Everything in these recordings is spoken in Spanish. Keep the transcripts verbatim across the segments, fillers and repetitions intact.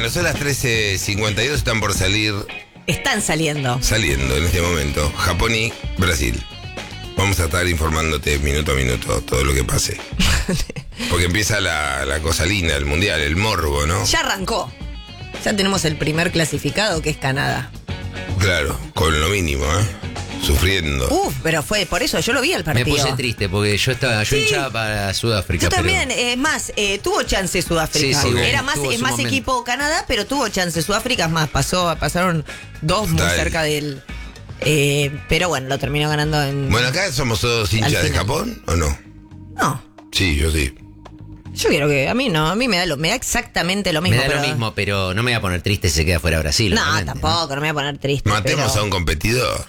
Bueno, son las trece cincuenta y dos, están por salir. Están saliendo. Saliendo en este momento. Japón y Brasil. Vamos a estar informándote minuto a minuto todo lo que pase. Porque empieza la, la cosa linda, el mundial, el morbo, ¿no? Ya arrancó. Ya tenemos el primer clasificado, que es Canadá. Claro, con lo mínimo, ¿eh? Sufriendo. Uf, pero fue por eso, yo lo vi al partido. Me puse triste porque yo estaba, yo Sí. hinchaba para Sudáfrica. Yo también, pero... es más, eh, tuvo chance Sudáfrica. Sí, sí, Era bueno, más, tuvo es su más momento. equipo Canadá, pero tuvo chance Sudáfrica, es más, pasó, pasaron dos muy Total. cerca de él. Eh, pero bueno, lo terminó ganando en... Bueno, acá somos todos hinchas de final. Japón, ¿o no? No, Sí, yo sí. yo quiero que... A mí no, a mí me da, lo, me da exactamente lo mismo. Me da pero- lo mismo, pero no me voy a poner triste si se queda fuera Brasil. No, obviamente, tampoco, no me voy a poner triste. Matemos pero- a un competidor.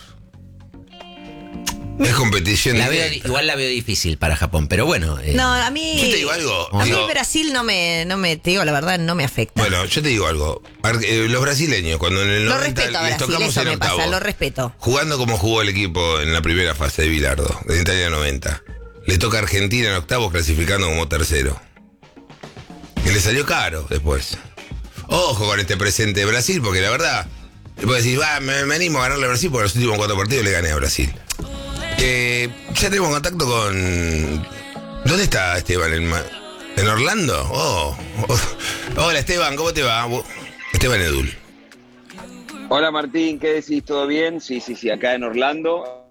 Es competición La veo, directa. igual la veo difícil para Japón, pero bueno. eh, No, a mí... Yo te digo algo. A mí digo- Brasil no me, no me... Te digo la verdad, no me afecta. Bueno, yo te digo algo. Ar- eh, los brasileños, cuando en el lo noventa respeto a les Brasil, tocamos eso en me octavo, pasa, lo respeto. jugando como jugó el equipo en la primera fase de Bilardo, de Italia noventa, le toca a Argentina en octavos clasificando como tercero. Y le salió caro después. Ojo con este presente de Brasil, porque la verdad, después decir, va, me, me animo a ganarle a Brasil, porque los últimos cuatro partidos le gané a Brasil. Eh, ya tenemos contacto con... ¿Dónde está Esteban? ¿En, Ma- ¿en Orlando? Oh, oh. Hola Esteban, ¿cómo te va? Esteban Edul. Hola Martín, ¿qué decís? ¿Todo bien? Sí, sí, sí, acá en Orlando,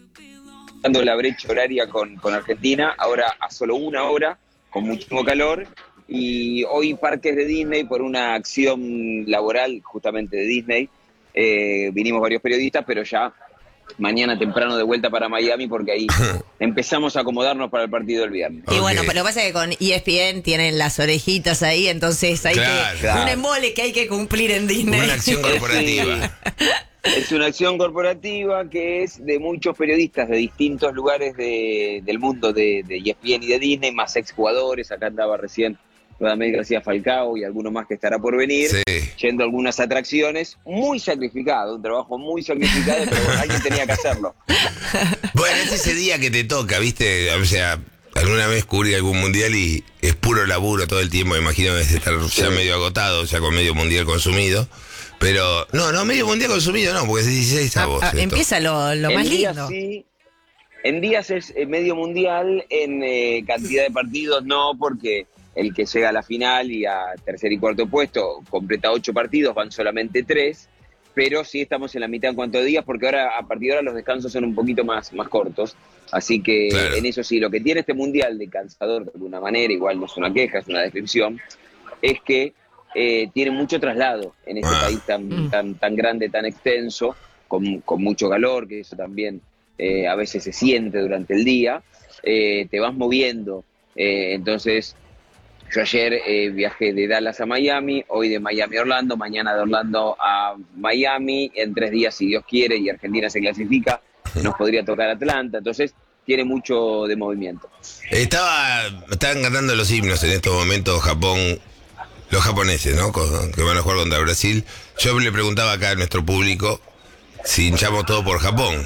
dando la brecha horaria con, con Argentina, ahora a solo una hora, con muchísimo calor, y hoy parques de Disney por una acción laboral justamente de Disney, eh, vinimos varios periodistas, pero ya mañana temprano de vuelta para Miami porque ahí empezamos a acomodarnos para el partido del viernes. Y Ok. bueno, pero lo que pasa es que con E S P N tienen las orejitas ahí, entonces hay Claro, que claro. un embole que hay que cumplir en Disney. Una acción corporativa. Es una acción corporativa que es de muchos periodistas de distintos lugares de- del mundo de, de E S P N y de Disney, más exjugadores. Acá andaba recién Radamel García Falcao y alguno más que estará por venir, Sí. yendo a algunas atracciones. Muy sacrificado, un trabajo muy sacrificado, pero bueno, alguien tenía que hacerlo. Bueno, es ese día que te toca, ¿viste? O sea, alguna vez cubrí algún mundial y es puro laburo todo el tiempo. Me imagino que es estar ya medio agotado, ya con medio mundial consumido. Pero, no, no, medio mundial consumido no, porque es dieciséis Ah, avos. ah, esto. empieza lo, lo más en días lindo. sí, en días es eh, medio mundial, en eh, cantidad de partidos no, porque el que llega a la final y a tercer y cuarto puesto completa ocho partidos, van solamente tres, pero sí estamos en la mitad en cuanto a días, porque ahora a partir de ahora los descansos son un poquito más, más cortos, así que Claro. en eso sí, lo que tiene este mundial de cansador de alguna manera, igual no es una queja, es una descripción, es que eh, tiene mucho traslado en este Ah. país tan, Mm. tan, tan grande, tan extenso, con, con mucho calor, que eso también eh, a veces se siente durante el día, eh, te vas moviendo, eh, entonces yo ayer eh, viajé de Dallas a Miami, hoy de Miami a Orlando, mañana de Orlando a Miami, en tres días si Dios quiere y Argentina se clasifica, nos podría tocar Atlanta, entonces tiene mucho de movimiento. Estaba, estaban cantando los himnos en estos momentos Japón, los japoneses, ¿no? Con- que van a jugar contra Brasil. Yo le preguntaba acá a nuestro público si hinchamos todo por Japón.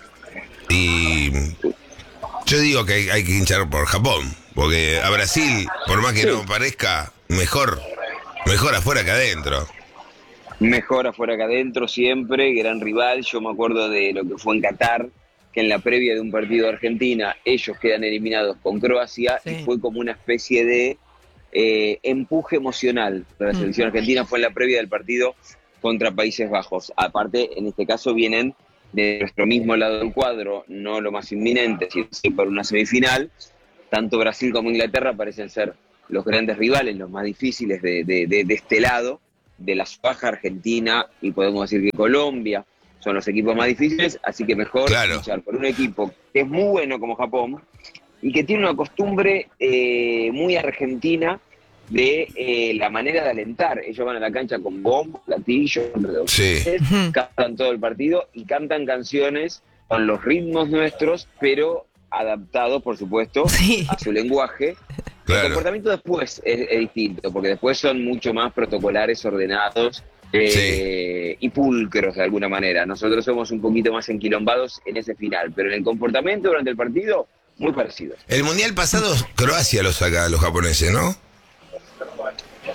Y yo digo que hay, hay que hinchar por Japón, porque a Brasil, por más que no parezca, mejor, mejor afuera que adentro. Mejor afuera que adentro siempre, gran rival. Yo me acuerdo de lo que fue en Qatar, que en la previa de un partido de Argentina, ellos quedan eliminados con Croacia, Sí. y fue como una especie de eh, empuje emocional para la Mm. selección argentina, fue en la previa del partido contra Países Bajos. Aparte, en este caso vienen de nuestro mismo lado del cuadro, no lo más inminente, sino sí por una semifinal. Tanto Brasil como Inglaterra parecen ser los grandes rivales, los más difíciles de, de, de, de este lado, de la baja Argentina, y podemos decir que Colombia son los equipos más difíciles, así que mejor Claro. luchar por un equipo que es muy bueno como Japón y que tiene una costumbre eh, muy argentina de eh, la manera de alentar. Ellos van a la cancha con bombos, platillos, Sí. cantan todo el partido y cantan canciones con los ritmos nuestros, pero adaptados, por supuesto, Sí. a su lenguaje. El Claro. comportamiento después es, es distinto, porque después son mucho más protocolares, ordenados eh, y pulcros de alguna manera. Nosotros somos un poquito más enquilombados en ese final, pero en el comportamiento durante el partido, muy parecido. El mundial pasado, Croacia lo saca a los japoneses, ¿no?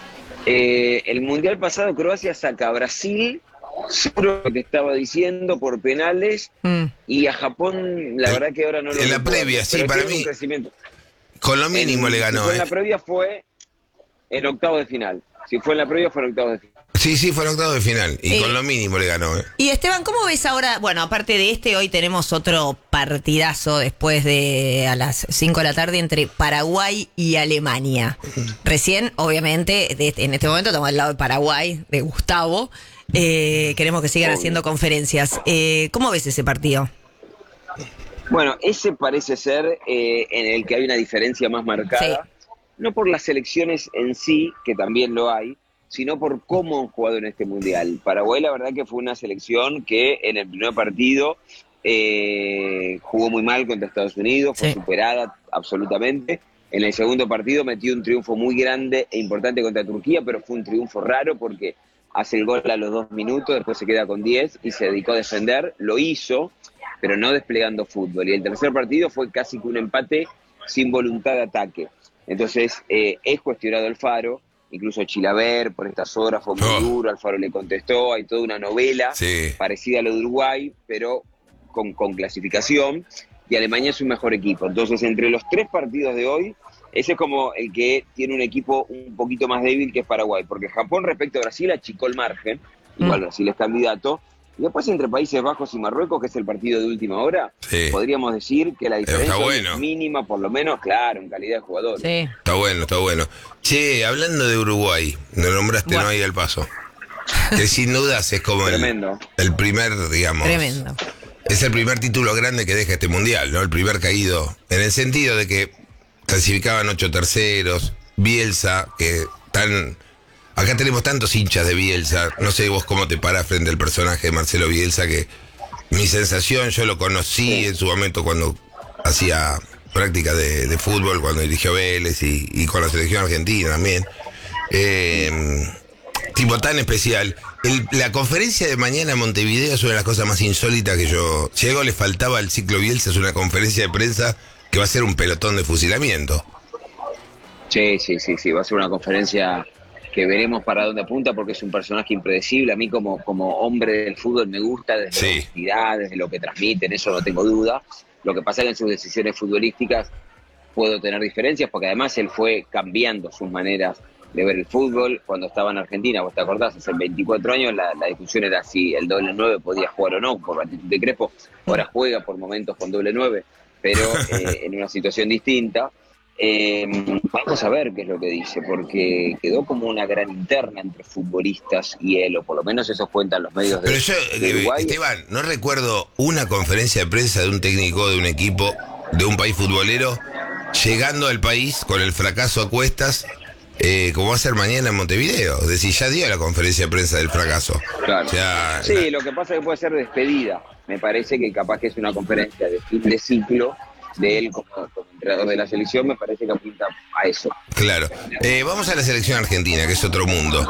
Eh, el Mundial pasado Croacia saca a Brasil, seguro que te estaba diciendo, por penales, Mm. y a Japón, la En- verdad que ahora no lo en la recuerdo, previa, sí, pero para tiene un mí, crecimiento. Con lo mínimo En- le si ganó, fue en ¿eh? la previa fue en octavos de final. Si fue en la previa fue en octavos de final. Sí, sí, fue en octavo de final. Y Eh, con lo mínimo le ganó, ¿eh? Y Esteban, ¿cómo ves ahora? Bueno, aparte de este, hoy tenemos otro partidazo después de a las cinco de la tarde entre Paraguay y Alemania. Recién, obviamente, de- en este momento estamos al lado de Paraguay, de Gustavo. Eh, queremos que sigan Obvio. haciendo conferencias. Eh, ¿Cómo ves ese partido? Bueno, ese parece ser eh, en el que hay una diferencia más marcada, no por las selecciones en sí, que también lo hay, sino por cómo han jugado en este Mundial. Paraguay, la verdad que fue una selección que en el primer partido eh, jugó muy mal contra Estados Unidos, fue Sí. superada absolutamente. En el segundo partido metió un triunfo muy grande e importante contra Turquía, pero fue un triunfo raro porque hace el gol a los dos minutos, después se queda con diez y se dedicó a defender, lo hizo, pero no desplegando fútbol. Y el tercer partido fue casi que un empate sin voluntad de ataque. Entonces, eh, es cuestionado el Faro, incluso Chilaver por estas horas fue muy Oh. duro, al Faro le contestó, hay toda una novela Sí. parecida a lo de Uruguay, pero con, con clasificación, y Alemania es un mejor equipo. Entonces, entre los tres partidos de hoy, ese es como el que tiene un equipo un poquito más débil que es Paraguay, porque Japón respecto a Brasil achicó el margen, igual Mm. Brasil es candidato, y después entre Países Bajos y Marruecos, que es el partido de última hora, Sí. podríamos decir que la Está diferencia bueno. es mínima, por lo menos, claro, en calidad de jugador. Sí. Está bueno, está bueno. Che, hablando de Uruguay, lo nombraste, Bueno. no ahí al paso. Que sin dudas es como el, Tremendo. el primer, digamos. Tremendo. Es el primer título grande que deja este mundial, ¿no? El primer caído. En el sentido de que clasificaban ocho terceros, Bielsa, que tan. Acá tenemos tantos hinchas de Bielsa. No sé vos cómo te parás frente al personaje de Marcelo Bielsa, que mi sensación, yo lo conocí en su momento cuando hacía práctica de, de fútbol, cuando dirigió Vélez y, y con la selección argentina también. Eh, tipo tan especial. El- la conferencia de mañana en Montevideo es una de las cosas más insólitas que yo... Si algo le faltaba al ciclo Bielsa es una conferencia de prensa que va a ser un pelotón de fusilamiento. Sí, sí, sí, sí, va a ser una conferencia que veremos para dónde apunta porque es un personaje impredecible. A mí como, como hombre del fútbol me gusta desde Sí. la honestidad, desde lo que transmiten, eso no tengo duda. Lo que pasa es que en sus decisiones futbolísticas puedo tener diferencias porque además él fue cambiando sus maneras de ver el fútbol. Cuando estaba en Argentina, vos te acordás, hace veinticuatro años la, la discusión era si el doble nueve podía jugar o no por la actitud de Crespo. Ahora juega por momentos con doble nueve, pero eh, en una situación distinta. Eh, vamos a ver qué es lo que dice, porque quedó como una gran interna entre futbolistas y él, o por lo menos eso cuentan los medios de, Pero yo, de eh, Uruguay. Esteban, no recuerdo una conferencia de prensa de un técnico de un equipo, de un país futbolero, llegando al país con el fracaso a cuestas, eh, como va a ser mañana en Montevideo. Es decir, ya dio la conferencia de prensa del fracaso. Claro. O sea, Sí, lo que pasa es que puede ser despedida. Me parece que capaz que es una conferencia de fin de ciclo de él como, como entrenador de la selección, me parece que apunta a eso. claro. Eh, vamos a la selección argentina, que es otro mundo.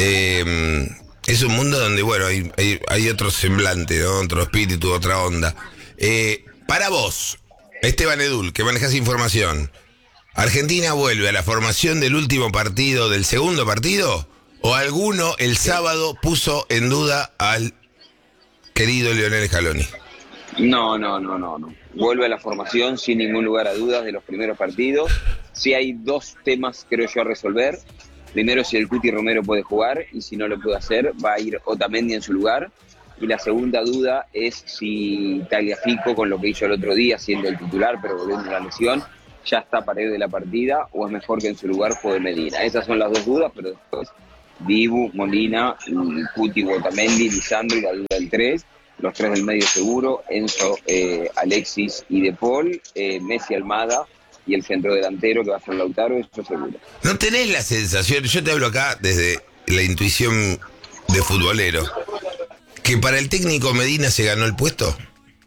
Eh, es un mundo donde, bueno, hay, hay, hay otro semblante, ¿no? Otro espíritu, otra onda. Eh, para vos, Esteban Edul, que manejas información, ¿Argentina vuelve a la formación del último partido, del segundo partido? ¿O alguno el sábado puso en duda al querido Lionel Scaloni? No, no, no, no, no. Vuelve a la formación sin ningún lugar a dudas de los primeros partidos. Sí hay dos temas, creo yo, a resolver. Primero, si el Cuti Romero puede jugar, y si no lo puede hacer, va a ir Otamendi en su lugar. Y la segunda duda es si Tagliafico, con lo que hizo el otro día, siendo el titular, pero volviendo a la lesión, ya está para ir de la partida, o es mejor que en su lugar juegue Medina. Esas son las dos dudas, pero después Dibu, Molina, Cuti, Otamendi, Lisandro y la duda del tres. Los tres del medio seguro, Enzo, eh, Alexis y De Paul, eh, Messi, Almada y el centro delantero que va a ser Lautaro, eso seguro. ¿No tenés la sensación, yo te hablo acá desde la intuición de futbolero, que para el técnico Medina se ganó el puesto?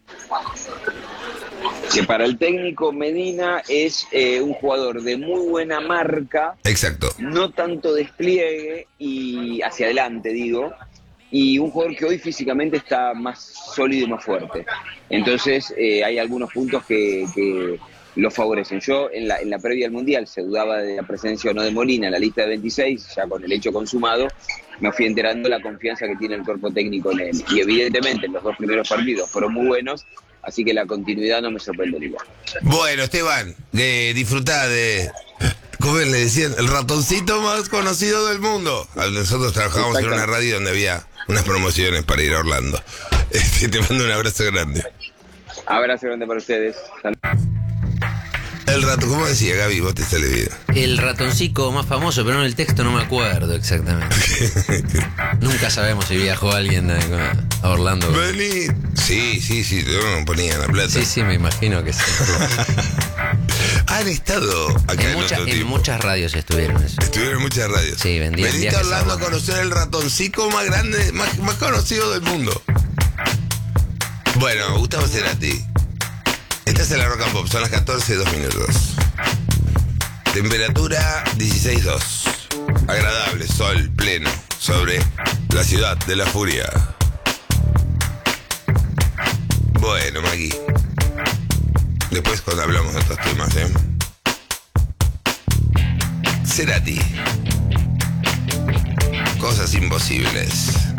Que para el técnico Medina es eh, un jugador de muy buena marca, Exacto. no tanto despliegue y hacia adelante, digo, y un jugador que hoy físicamente está más sólido y más fuerte. Entonces eh, hay algunos puntos que, que, lo favorecen. Yo en la, en la previa al Mundial se dudaba de la presencia o no de Molina en la lista de veintiséis, ya con el hecho consumado, me fui enterando de la confianza que tiene el cuerpo técnico en él. Y evidentemente los dos primeros partidos fueron muy buenos, así que la continuidad no me sorprendería. Bueno, Esteban, de, disfrutá de... ¿Cómo le decían? El ratoncito más conocido del mundo. Nosotros trabajamos en una radio donde había unas promociones para ir a Orlando. Este, te mando un abrazo grande. Abrazo grande para ustedes. Salud. El rato, ¿cómo decía Gaby? Vos te sale bien. El ratoncico más famoso, pero en el texto no me acuerdo exactamente. Nunca sabemos si viajó alguien a, a Orlando. Vení. Sí, sí, sí, yo no ponía la plata. Sí, sí, me imagino que sí. Han estado acá En, en, mucha- otro en tipo. muchas radios estuvieron eso. Estuvieron en muchas radios. Sí, vendían Veniste a viajes Orlando a a Orlando. conocer el ratoncico más grande, más, más conocido del mundo. Bueno, Gustavo Cerati. Estás en la Rock and Pop, son las catorce, dos minutos. Temperatura dieciséis dos. Agradable, sol pleno sobre la ciudad de la furia. Bueno, Maggie. Después cuando hablamos de estos temas, ¿eh? Cerati. Cosas imposibles.